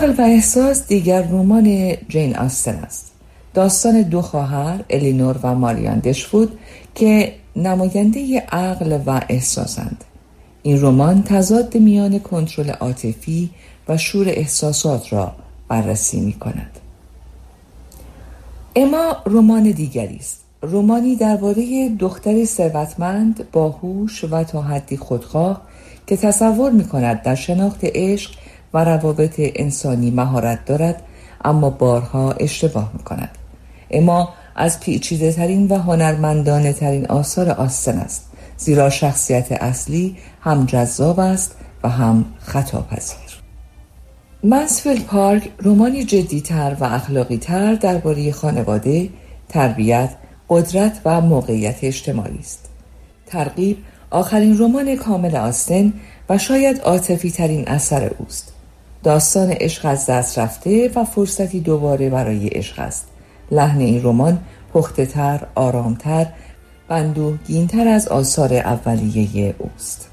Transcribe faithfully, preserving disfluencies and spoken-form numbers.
عقل و احساس دیگر رمان جین آستن است. داستان دو خواهر الینور و ماریان دشوود که نماینده عقل و احساسند. این رمان تضاد میان کنترل عاطفی و شور احساسات را بررسی می کند. اما رمان دیگری است. رمانی درباره دختری ثروتمند، باهوش و تا حدی خودخواه که تصور می کند در شناخت عشق و روابط انسانی مهارت دارد، اما بارها اشتباه می کند. اما از پیچیده ترین و هنرمندانه ترین آثار آستن است، زیرا شخصیت اصلی هم جذاب است و هم خطاپذیر. منسفیلد پارک رمانی جدی‌تر و اخلاقی‌تر درباره خانواده، تربیت، قدرت و موقعیت اجتماعی است. ترغیب آخرین رمان کامل آستن و شاید عاطفی ترین اثر اوست. داستان عشق از دست رفته و فرصتی دوباره برای عشق است. لحن این رمان پخته‌تر، آرام‌تر، اندوهگین‌تر از آثار اولیه اوست.